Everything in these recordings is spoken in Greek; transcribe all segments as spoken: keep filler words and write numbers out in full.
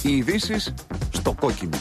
Οι ειδήσεις στο κόκκινο.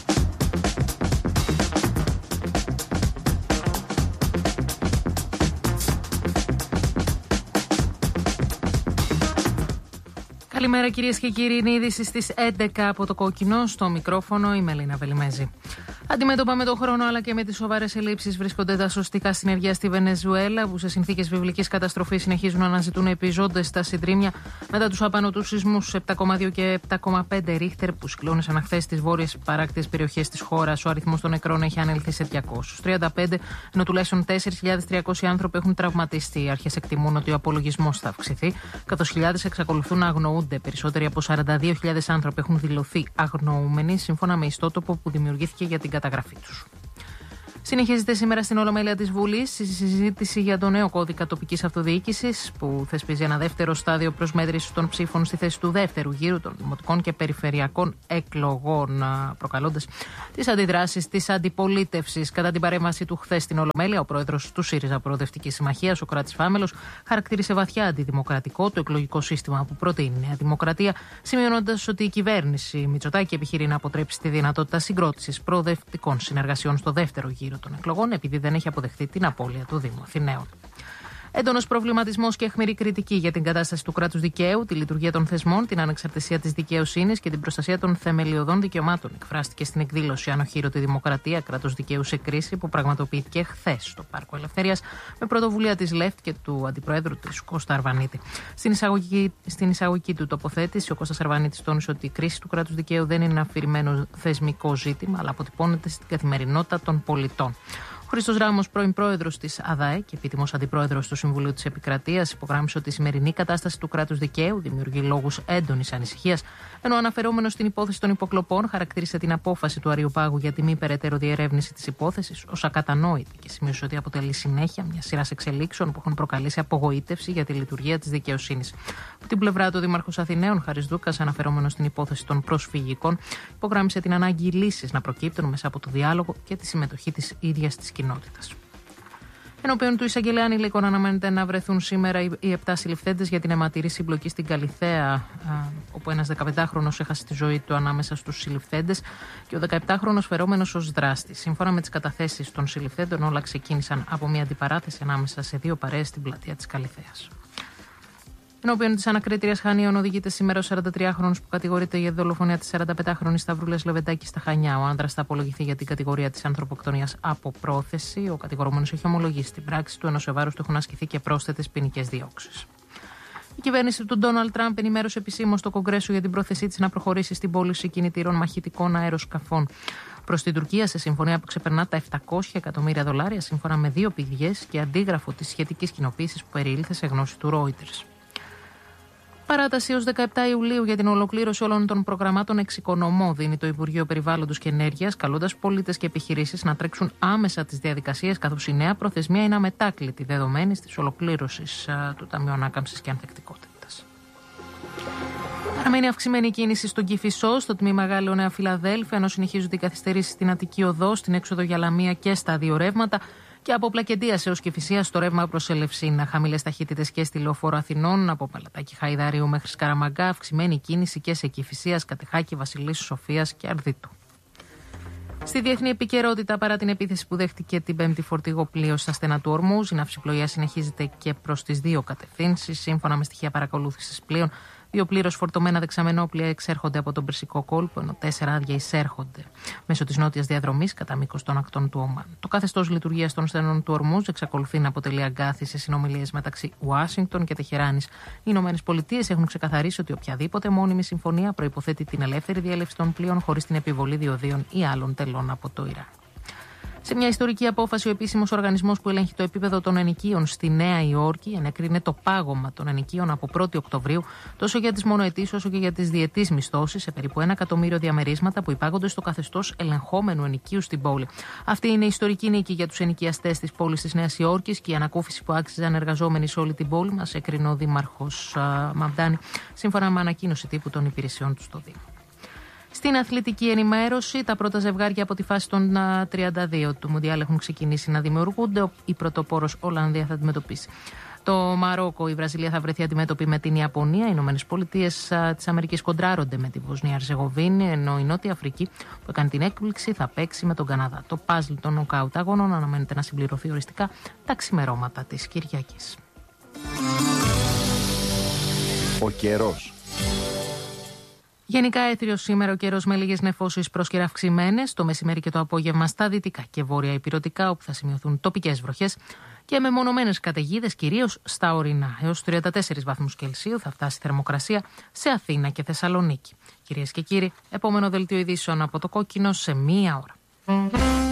Καλημέρα κυρίες και κύριοι, είναι η είδηση στις έντεκα από το κόκκινο. Στο μικρόφωνο η Μελίνα Βελιμέζη. Αντιμέτωπα με τον χρόνο αλλά και με τις σοβαρές ελλείψεις βρίσκονται τα σωστικά συνεργεία στη Βενεζουέλα, που σε συνθήκες βιβλικής καταστροφής συνεχίζουν να αναζητούν επιζώντες στα συντρίμμια μετά τους απανωτούς σεισμούς επτά κόμμα δύο και επτά κόμμα πέντε ρίχτερ που συγκλώνησαν χθες στις βόρειες παράκτιες περιοχές της χώρας. Ο αριθμός των νεκρών έχει ανέλθει σε διακόσιους τριάντα πέντε, ενώ τουλάχιστον τέσσερις χιλιάδες τριακόσιοι άνθρωποι έχουν τραυματιστεί. Οι αρχές εκτιμούν ότι ο απολογισμός θα αυξηθεί, καθώς χιλιάδες εξακολουθούν να αγνοούνται. Περισσότεροι από σαράντα δύο χιλιάδες άνθρωποι έχουν δηλωθεί αγνοούμενοι, σύμφωνα με ιστότοπο που δημιουργήθηκε για την καταγραφή τους. Συνεχίζεται σήμερα στην Ολομέλεια της Βουλής η συζήτηση για το νέο κώδικα τοπικής αυτοδιοίκησης, που θεσπίζει ένα δεύτερο στάδιο προσμέτρησης των ψήφων στη θέση του δεύτερου γύρου των δημοτικών και περιφερειακών εκλογών, προκαλώντας τις αντιδράσεις της αντιπολίτευσης. Κατά την παρέμβαση του χθες στην Ολομέλεια, ο πρόεδρος του ΣΥΡΙΖΑ Προοδευτικής Συμμαχίας, ο Κράτης Φάμελος, χαρακτήρισε βαθιά αντιδημοκρατικό το εκλογικό σύστημα που προτείνει η Νέα Δημοκρατία, σημειώνοντας ότι η κυβέρνηση Μητσοτάκη επιχειρεί να αποτρέψει τη δυνατότητα συγκρότησης προοδευτικών συνεργασιών στο δεύτερο γύρο των εκλογών, επειδή δεν έχει αποδεχθεί την απώλεια του Δήμου Αθηναίων. Έντονος προβληματισμός και αιχμηρή κριτική για την κατάσταση του κράτους δικαίου, τη λειτουργία των θεσμών, την ανεξαρτησία της δικαιοσύνης και την προστασία των θεμελιωδών δικαιωμάτων εκφράστηκε στην εκδήλωση Ανοχήρωτη Δημοκρατία, κράτος δικαίου σε κρίση, που πραγματοποιήθηκε χθες στο Πάρκο Ελευθερίας με πρωτοβουλία της ΛΕΦΤ και του αντιπροέδρου της Κώστα Αρβανίτη. Στην εισαγωγική, στην εισαγωγική του τοποθέτηση, ο Κώστας Αρβανίτης τόνισε ότι η κρίση του κράτους δικαίου δεν είναι ένα αφηρημένο θεσμικό ζήτημα, αλλά αποτυπώνεται στην καθημερινότητα των πολιτών. Ο Χρήστος Ράμος, πρώην πρόεδρος της ΑΔΑΕ και επίτιμος αντιπρόεδρος του Συμβουλίου της Επικρατείας, υπογράμμισε ότι η σημερινή κατάσταση του κράτους δικαίου δημιουργεί λόγους έντονης ανησυχίας, ενώ αναφερόμενος στην υπόθεση των υποκλοπών, χαρακτήρισε την απόφαση του Αριοπάγου για τη μη περαιτέρω διερεύνηση της υπόθεσης ως ακατανόητη και σημείωσε ότι αποτελεί συνέχεια μια σειρά εξελίξεων που έχουν προκαλέσει απογοήτευση για τη λειτουργία της δικαιοσύνης. Από την πλευρά του, ο Δήμαρχος Αθηναίων, Χάρης Δούκας, αναφερόμενος στην υπόθεση των προσφυγικών, υπογράμμισε την ανάγκη λύσεις να προκύπτουν μέσα από το διάλογο και τη συμμετοχή της ίδιας της κοινότητας. Ενώπιον του εισαγγελέα ανηλίκων αναμένεται να βρεθούν σήμερα οι επτά συλληφθέντες για την αιματηρή συμπλοκή στην Καλιθέα, όπου ένας δεκαπεντάχρονος έχασε τη ζωή του ανάμεσα στους συλληφθέντες και ο δεκαεπτάχρονος φερόμενος ως δράστης. Σύμφωνα με τις καταθέσεις των συλληφθέντων, όλα ξεκίνησαν από μια αντιπαράθεση ανάμεσα σε δύο παρέες στην πλατεία της Καλιθέας. Ενώπιον της ανακρίτριας Χανίων οδηγείται σήμερα ο σαραντατριάχρονος που κατηγορείται για δολοφονία της σαρανταπεντάχρονης Σταυρούλας Λεβεντάκη στα Χανιά. Ο άνδρας θα απολογηθεί για την κατηγορία της ανθρωποκτονίας από πρόθεση. Ο κατηγορούμενος έχει ομολογήσει την πράξη του, ενώ σε βάρος του έχουν ασκηθεί και πρόσθετες ποινικές διώξεις. Η κυβέρνηση του Ντόναλντ Τραμπ ενημέρωσε επισήμως στο Κογκρέσο για την πρόθεσή της να προχωρήσει στην πώληση κινητήρων μαχητικών αεροσκαφών προς την Τουρκία, σε συμφωνία που ξεπερνά τα επτακόσια εκατομμύρια δολάρια, σύμφωνα με δύο πηγές και αντίγραφο της σχετικής κοινοποίησης που περιήλθε σε γνώση του Reuters. Παράταση ως δεκαεπτά Ιουλίου για την ολοκλήρωση όλων των προγραμμάτων εξοικονομώ δίνει το Υπουργείο Περιβάλλοντος και Ενέργειας, καλώντας πολίτες και επιχειρήσεις να τρέξουν άμεσα τις διαδικασίες, καθώς η νέα προθεσμία είναι αμετάκλητη δεδομένης της ολοκλήρωσης α, του Ταμείου Ανάκαμψης και Ανθεκτικότητας. Παραμένει αυξημένη κίνηση στον Κηφισό, στο τμήμα Γάλλιο Νέα Φιλαδέλφια, ενώ συνεχίζονται οι καθυστερήσεις στην Αττική Οδό, στην έξοδο για Λαμία και στα δύο ρεύματα. Και από Πλακεντίας έως Κηφισίας στο ρεύμα προς Ελευσίνα. Χαμηλές ταχύτητες και στη Λεωφόρο Αθηνών, από Παλατάκι Χαϊδαρίου μέχρι Σκαραμαγκά. Αυξημένη κίνηση και σε Κηφισίας, Κατεχάκη, Βασιλίσσου, Σοφίας και Αρδίτου. Στη διεθνή επικαιρότητα, παρά την επίθεση που δέχτηκε την Πέμπτη φορτηγό πλοίο στα στενά του Ορμούζ, η ναυσιπλοεία συνεχίζεται και προς τις δύο κατευθύνσεις. Σύμφωνα με στοιχεία παρακολούθησης πλοίων, δύο πλήρως φορτωμένα δεξαμενόπλοια εξέρχονται από τον Περσικό κόλπο, ενώ τέσσερα άδεια εισέρχονται μέσω της νότιας διαδρομής κατά μήκος των ακτών του Ομάν. Το καθεστώς λειτουργίας των στενών του Ορμούζ εξακολουθεί να αποτελεί αγκάθι σε συνομιλίες μεταξύ Ουάσιγκτον και Τεχεράνης. Οι Ηνωμένες Πολιτείες έχουν ξεκαθαρίσει ότι οποιαδήποτε μόνιμη συμφωνία προϋποθέτει την ελεύθερη διέλευση των πλοίων χωρίς την επιβολή διοδίων ή άλλων τελών από το Ιράν. Σε μια ιστορική απόφαση, ο επίσημος οργανισμός που ελέγχει το επίπεδο των ενοικίων στη Νέα Υόρκη ενέκρινε το πάγωμα των ενοικίων από πρώτη Οκτωβρίου τόσο για τις μονοετήσεις όσο και για τις διετείς μισθώσεις σε περίπου ένα εκατομμύριο διαμερίσματα που υπάγονται στο καθεστώς ελεγχόμενου ενοικίου στην πόλη. Αυτή είναι η ιστορική νίκη για τους ενοικιαστές της πόλης της Νέας Υόρκης και η ανακούφιση που άξιζαν εργαζόμενοι σε όλη την πόλη, μας έκρινε ο Δήμαρχος Μαμντάνη, σύμφωνα με ανακοίνωση τύπου των υπηρεσιών του στο Δήμο. Στην αθλητική ενημέρωση, τα πρώτα ζευγάρια από τη φάση των τριάντα δύο του Μουντιάλ έχουν ξεκινήσει να δημιουργούνται. Η πρωτοπόρος Ολλανδία θα αντιμετωπίσει Στο Μαρόκο η Βραζιλία θα βρεθεί αντιμέτωπη με την Ιαπωνία. Οι Ηνωμένες Πολιτείες της Αμερικής κοντράρονται με τη Βοσνία Ερζεγοβίνη, ενώ η Νότια Αφρική που έκανε την έκπληξη θα παίξει με τον Καναδά. Το παζλ των νοκάουτ αγώνων αναμένεται να συμπληρωθεί οριστικά τα ξημερώματα της Κυριακής. Ο καιρός. Γενικά έθριος σήμερα ο καιρός με λίγες νεφώσεις πρόσκαιρα αυξημένες. Το μεσημέρι και το απόγευμα στα δυτικά και βόρεια ηπειρωτικά, όπου θα σημειωθούν τοπικές βροχές και μεμονωμένες καταιγίδες, κυρίως στα ορεινά. Έως τριάντα τέσσερις βαθμούς Κελσίου θα φτάσει η θερμοκρασία σε Αθήνα και Θεσσαλονίκη. Κυρίες και κύριοι, επόμενο δελτίο ειδήσεων από το Κόκκινο σε μία ώρα.